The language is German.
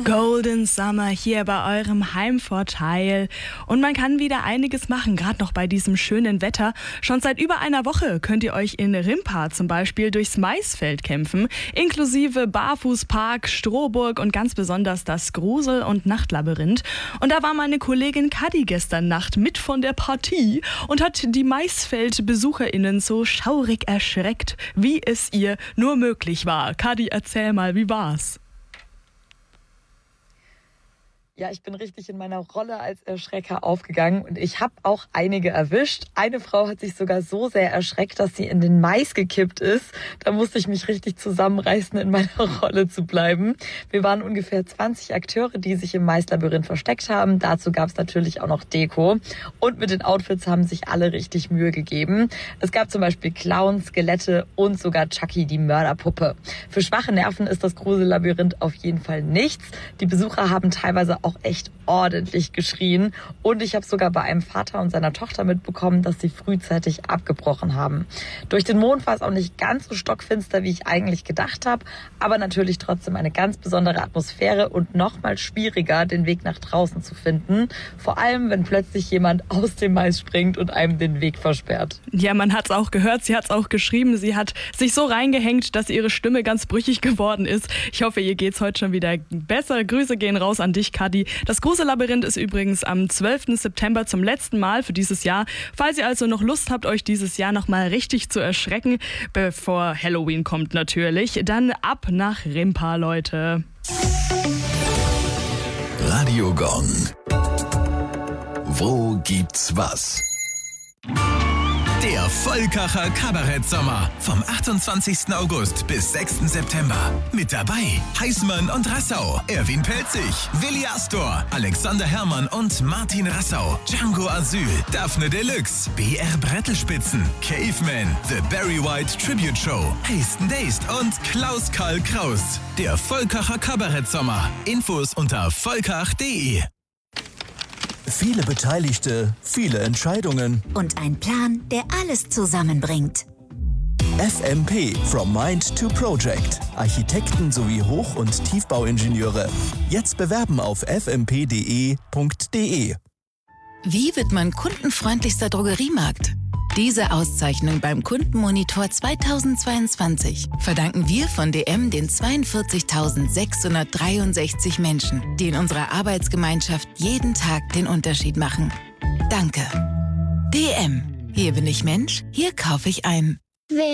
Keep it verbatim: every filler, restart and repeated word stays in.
Golden Summer hier bei eurem Heimvorteil. Und man kann wieder einiges machen, gerade noch bei diesem schönen Wetter. Schon seit über einer Woche könnt ihr euch in Rimpa zum Beispiel durchs Maisfeld kämpfen, inklusive Barfußpark, Strohburg und ganz besonders das Grusel- und Nachtlabyrinth. Und da war meine Kollegin Kadi gestern Nacht mit von der Partie und hat die Maisfeld-BesucherInnen so schaurig erschreckt, wie es ihr nur möglich war. Kadi, erzähl mal, wie war's? Ja, ich bin richtig in meiner Rolle als Erschrecker aufgegangen und ich habe auch einige erwischt. Eine Frau hat sich sogar so sehr erschreckt, dass sie in den Mais gekippt ist. Da musste ich mich richtig zusammenreißen, in meiner Rolle zu bleiben. Wir waren ungefähr zwanzig Akteure, die sich im Maislabyrinth versteckt haben. Dazu gab es natürlich auch noch Deko. Und mit den Outfits haben sich alle richtig Mühe gegeben. Es gab zum Beispiel Clowns, Skelette und sogar Chucky, die Mörderpuppe. Für schwache Nerven ist das Grusellabyrinth auf jeden Fall nichts. Die Besucher haben teilweise auch echt ordentlich geschrien und ich habe sogar bei einem Vater und seiner Tochter mitbekommen, dass sie frühzeitig abgebrochen haben. Durch den Mond war es auch nicht ganz so stockfinster, wie ich eigentlich gedacht habe, aber natürlich trotzdem eine ganz besondere Atmosphäre und nochmal schwieriger, den Weg nach draußen zu finden. Vor allem, wenn plötzlich jemand aus dem Mais springt und einem den Weg versperrt. Ja, man hat es auch gehört, sie hat es auch geschrieben. Sie hat sich so reingehängt, dass ihre Stimme ganz brüchig geworden ist. Ich hoffe, ihr geht's heute schon wieder besser. Grüße gehen raus an dich, Kadi. Das Grusellabyrinth ist übrigens am zwölften September zum letzten Mal für dieses Jahr. Falls ihr also noch Lust habt, euch dieses Jahr noch mal richtig zu erschrecken, bevor Halloween kommt natürlich, dann ab nach Rimpa, Leute. Radio Gong. Wo gibt's was? Der Volkacher Kabarett-Sommer vom achtundzwanzigsten August bis sechsten September. Mit dabei Heißmann und Rassau, Erwin Pelzig, Willi Astor, Alexander Herrmann und Martin Rassau, Django Asyl, Daphne Deluxe, B R Brettelspitzen, Caveman, The Barry White Tribute Show, Hasten Dazed und Klaus Karl Kraus. Der Volkacher Kabarett-Sommer. Infos unter volkach punkt de. Viele Beteiligte, viele Entscheidungen. Und ein Plan, der alles zusammenbringt. F M P, From Mind to Project. Architekten sowie Hoch- und Tiefbauingenieure. Jetzt bewerben auf f m p punkt d e punkt d e. Wie wird man kundenfreundlichster Drogeriemarkt? Diese Auszeichnung beim Kundenmonitor zweitausendzweiundzwanzig verdanken wir von D M den zweiundvierzigtausendsechshundertdreiundsechzig Menschen, die in unserer Arbeitsgemeinschaft jeden Tag den Unterschied machen. Danke. D M. Hier bin ich Mensch, hier kaufe ich ein.